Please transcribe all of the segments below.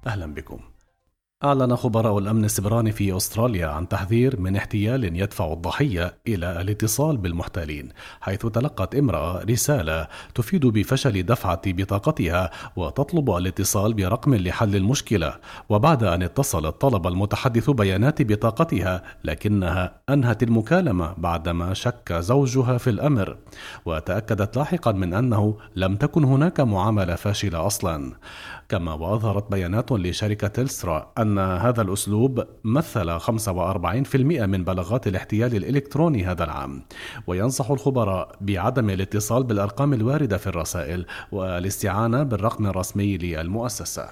أهلا بكم. أعلن خبراء الأمن السبراني في أستراليا عن تحذير من احتيال يدفع الضحية إلى الاتصال بالمحتالين، حيث تلقت امرأة رسالة تفيد بفشل دفعة بطاقتها وتطلب الاتصال برقم لحل المشكلة. وبعد أن اتصلت طلب المتحدث بيانات بطاقتها، لكنها أنهت المكالمة بعدما شك زوجها في الأمر، وتأكدت لاحقا من أنه لم تكن هناك معاملة فاشلة أصلا. كما وأظهرت بيانات لشركة تيلسترا أن هذا الأسلوب مثل 45% من بلاغات الاحتيال الإلكتروني هذا العام. وينصح الخبراء بعدم الاتصال بالأرقام الواردة في الرسائل والاستعانة بالرقم الرسمي للمؤسسة.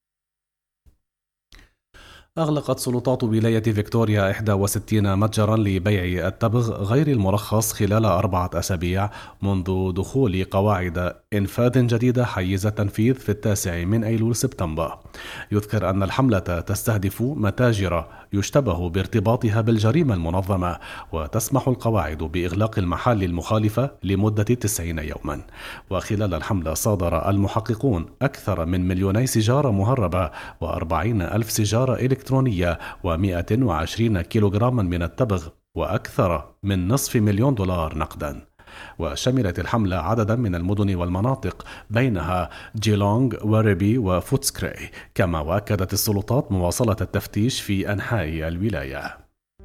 أغلقت سلطات ولاية فيكتوريا 61 متجرا لبيع التبغ غير المرخص خلال 4 أسابيع منذ دخول قواعد إنفاذ جديدة حيز التنفيذ في 9 من أيلول سبتمبر. يذكر أن الحملة تستهدف متاجر يشتبه بارتباطها بالجريمة المنظمة، وتسمح القواعد بإغلاق المحال المخالفة لمدة 90 يوما. وخلال الحملة صادر المحققون أكثر من 2,000,000 سيجارة مهربة و40,000 سيجارة إلكترونية و120 كيلوغراما من التبغ وأكثر من $500,000 نقدا. وشملت الحملة عددا من المدن والمناطق بينها جيلونغ وريبي وفوتسكراي، كما وأكدت السلطات مواصلة التفتيش في أنحاء الولاية.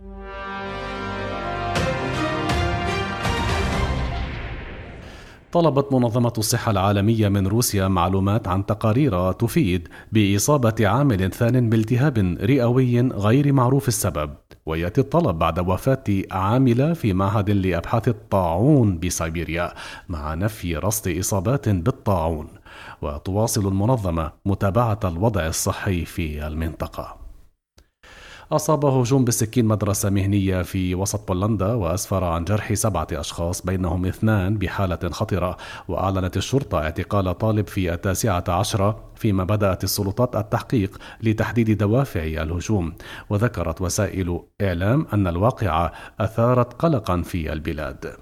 طلبت منظمة الصحة العالمية من روسيا معلومات عن تقارير تفيد بإصابة عامل ثان بالتهاب رئوي غير معروف السبب، ويأتي الطلب بعد وفاة عاملة في معهد لأبحاث الطاعون بسيبيريا مع نفي رصد إصابات بالطاعون. وتواصل المنظمة متابعة الوضع الصحي في المنطقة. أصاب هجوم بالسكين مدرسة مهنية في وسط بولندا، وأسفر عن جرح 7 أشخاص بينهم 2 بحالة خطرة. وأعلنت الشرطة اعتقال طالب في 19 فيما بدأت السلطات التحقيق لتحديد دوافع الهجوم. وذكرت وسائل إعلام أن الواقعة أثارت قلقا في البلاد.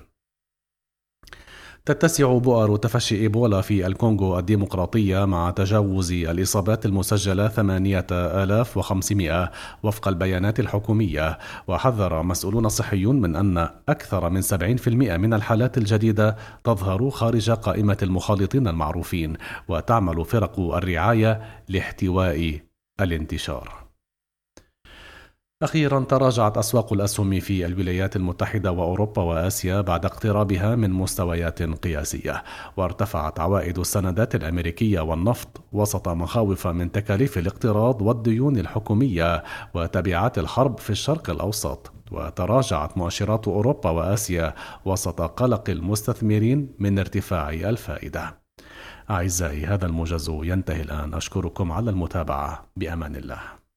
تتسع بؤر تفشي إيبولا في الكونغو الديمقراطية مع تجاوز الإصابات المسجلة 8,500 وفق البيانات الحكومية. وحذر مسؤولون صحيون من أن أكثر من 70% من الحالات الجديدة تظهر خارج قائمة المخالطين المعروفين، وتعمل فرق الرعاية لاحتواء الانتشار. أخيرا تراجعت أسواق الأسهم في الولايات المتحدة وأوروبا وآسيا بعد اقترابها من مستويات قياسية، وارتفعت عوائد السندات الأمريكية والنفط وسط مخاوف من تكاليف الاقتراض والديون الحكومية وتبعات الحرب في الشرق الأوسط. وتراجعت مؤشرات أوروبا وآسيا وسط قلق المستثمرين من ارتفاع الفائدة. أعزائي، هذا الموجز ينتهي الآن. أشكركم على المتابعة. بأمان الله.